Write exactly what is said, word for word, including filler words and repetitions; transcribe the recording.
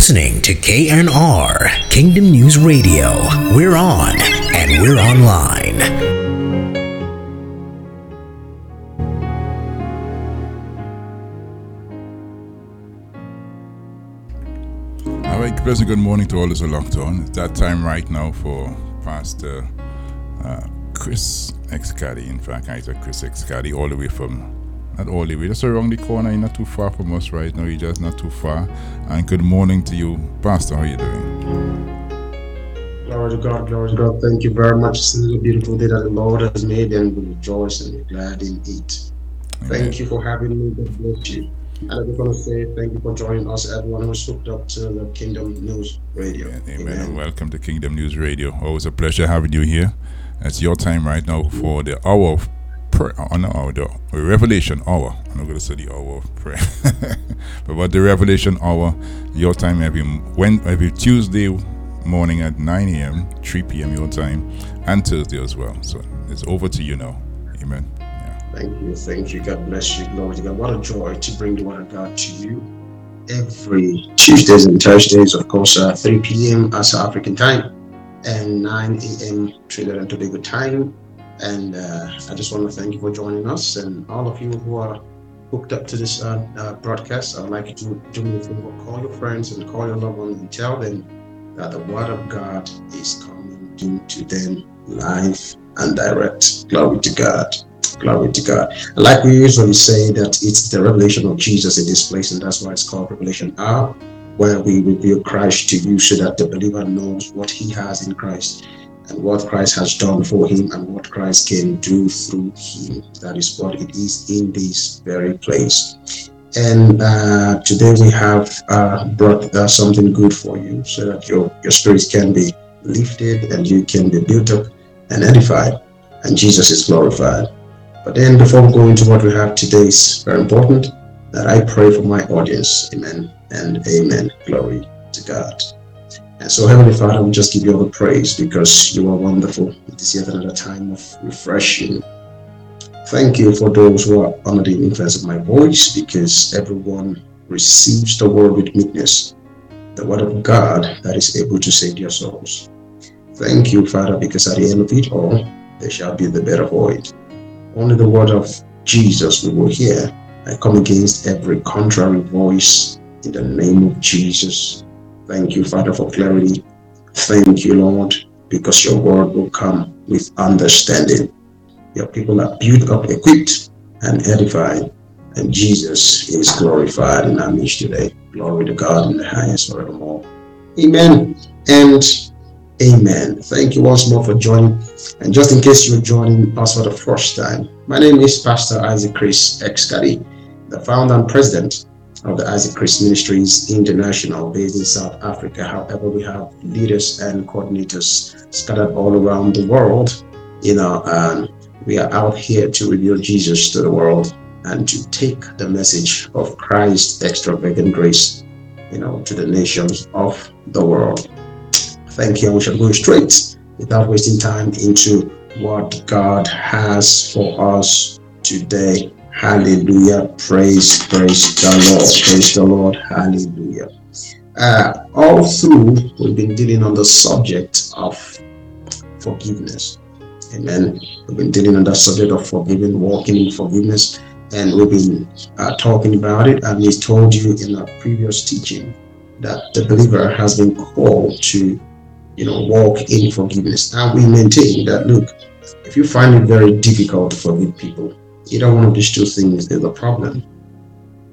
listening to K N R, Kingdom News Radio. We're on and we're online. All right, pleasant good morning to all those who are locked on. It's that time right now for Pastor uh, Chris Excaddy. In fact, I said Chris Excaddy all the way from, not all the way, just around the corner. You're not too far from us right now. You're just not too far. And good morning to you, Pastor. How are you doing? Glory to God, glory to God. Thank you very much. This is a beautiful day that the Lord has made, and we rejoice and be glad in it. Amen. Thank you for having me. God bless you. And I just want to say thank you for joining us, everyone who's hooked up to the Kingdom News Radio. Amen. Amen. And welcome to Kingdom News Radio. Always a pleasure having you here. It's your time right now for the hour of prayer. Oh, no, hour, the Revelation hour. I'm not going to say the hour of prayer. But about the Revelation hour, your time every, when, every Tuesday morning at nine a.m., three p.m. your time, and Thursday as well. So it's over to you now. Amen. Thank you, thank you. God bless you. Glory to God. What a joy to bring the word of God to you every Tuesdays and Thursdays, of course, uh, three p.m. as African time and nine a.m. Trinidad and Tobago time. And uh, I just want to thank you for joining us, and all of you who are hooked up to this uh, uh, broadcast. I'd like you to do me a favor, call your friends and call your loved ones and tell them that the word of God is coming to them live and direct. Glory to God. Glory to God. Like we usually say, that it's the revelation of Jesus in this place, and that's why it's called Revelation Hour, where we reveal Christ to you so that the believer knows what he has in Christ and what Christ has done for him and what Christ can do through him. That is what it is in this very place. And uh, today we have uh, brought uh, something good for you so that your, your spirits can be lifted and you can be built up and edified, and Jesus is glorified. But then before we go into what we have today, is very important that I pray for my audience. Amen and amen. Glory to God. And so, Heavenly Father, we just give you all the praise because you are wonderful. It is yet another time of refreshing. Thank you for those who are under the influence of my voice, because everyone receives the word with meekness, the word of God that is able to save their souls. Thank you, Father, because at the end of it all, there shall be the better void. Only the word of Jesus we will hear. I come against every contrary voice in the name of Jesus. Thank you, Father, for clarity. Thank you, Lord, because your word will come with understanding. Your people are built up, equipped, and edified, and Jesus is glorified in our midst today. Glory to God in the highest forevermore. Amen and amen. Thank you once more for joining. And just in case you're joining us for the first time, my name is Pastor Isaac Chris Excaddy, the founder and president of the Isaac Chris Ministries International, based in South Africa. However, we have leaders and coordinators scattered all around the world. You know, um, we are out here to reveal Jesus to the world and to take the message of Christ's extravagant grace, you know, to the nations of the world. Thank you. We shall go straight without wasting time into what God has for us today. Hallelujah. Praise, praise the Lord. Praise the Lord. Hallelujah. Uh, all through, we've been dealing on the subject of forgiveness. Amen. We've been dealing on the subject of forgiving, walking in forgiveness, and we've been uh, talking about it. And we told you in our previous teaching that the believer has been called to, you know, walk in forgiveness. And we maintain that, look, if you find it very difficult to forgive people, either one of these two things is a problem.